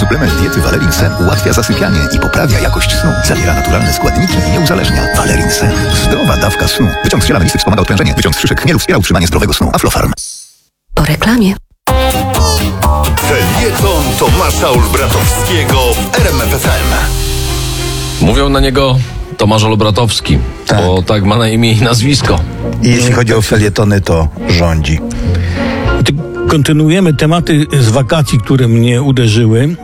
Suplement diety Valerin Sen ułatwia zasypianie i poprawia jakość snu. Zawiera naturalne składniki i nie uzależnia. Valerin Sen. Zdrowa dawka snu. Wyciąg z ziela melisy wspomaga odprężenie. Wyciąg z szyszek chmielu wspiera utrzymanie zdrowego snu. Aflofarm. Po reklamie. Felieton Tomasza Olbratowskiego w RMF FM. Mówią na niego Tomasz Olbratowski, bo tak ma na imię i nazwisko. I jeśli chodzi o felietony, to rządzi. Kontynuujemy tematy z wakacji, które mnie uderzyły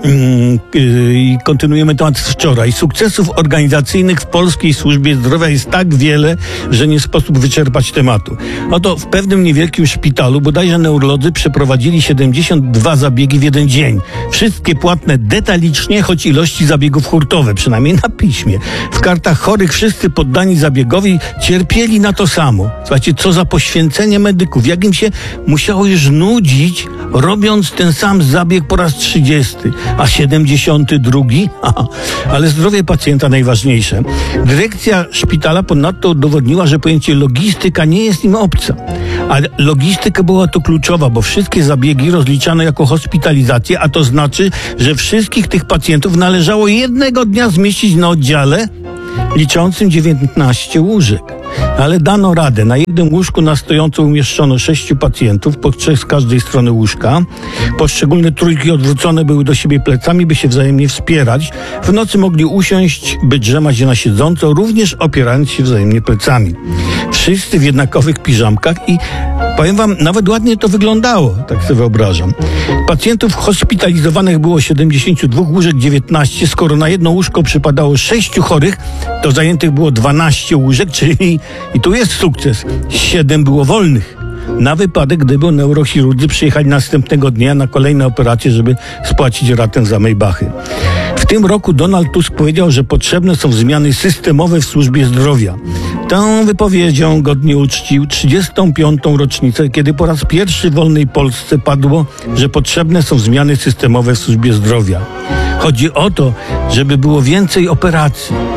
i kontynuujemy temat z wczoraj. Sukcesów organizacyjnych w polskiej służbie zdrowia jest tak wiele, że nie sposób wyczerpać tematu. Oto w pewnym niewielkim szpitalu bodajże neurolodzy przeprowadzili 72 zabiegi w jeden dzień. Wszystkie płatne detalicznie, choć ilości zabiegów hurtowe, przynajmniej na piśmie. W kartach chorych wszyscy poddani zabiegowi cierpieli na to samo. Słuchajcie, co za poświęcenie medyków. Jak im się musiało już nudzić, robiąc ten sam zabieg po raz 30, a 72? Ale zdrowie pacjenta najważniejsze. Dyrekcja szpitala ponadto udowodniła, że pojęcie logistyka nie jest im obca. Ale logistyka była tu kluczowa, bo wszystkie zabiegi rozliczano jako hospitalizację, a to znaczy, że wszystkich tych pacjentów należało jednego dnia zmieścić na oddziale liczącym 19 łóżek. Ale dano radę. Na jednym łóżku na stojąco umieszczono 6 pacjentów, po 3 z każdej strony łóżka. Poszczególne trójki odwrócone były do siebie plecami, by się wzajemnie wspierać. W nocy mogli usiąść, by drzemać na siedząco, również opierając się wzajemnie plecami. Wszyscy w jednakowych piżamkach i powiem wam, nawet ładnie to wyglądało, tak sobie wyobrażam. Pacjentów hospitalizowanych było 72, łóżek 19. Skoro na jedno łóżko przypadało 6 chorych, to zajętych było 12 łóżek, czyli, i tu jest sukces, 7 było wolnych. Na wypadek, gdyby neurochirurdzy przyjechali następnego dnia na kolejne operacje, żeby spłacić ratę za Maybachy. W tym roku Donald Tusk powiedział, że potrzebne są zmiany systemowe w służbie zdrowia. Tą wypowiedzią godnie uczcił 35. rocznicę, kiedy po raz pierwszy w wolnej Polsce padło, że potrzebne są zmiany systemowe w służbie zdrowia. Chodzi o to, żeby było więcej operacji,